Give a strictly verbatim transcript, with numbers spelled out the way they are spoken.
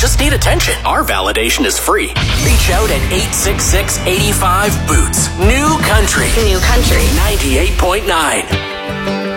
just need attention. Our validation is free. Reach out at eight six six, eight five, BOOTS. New Country. New Country. ninety-eight point nine.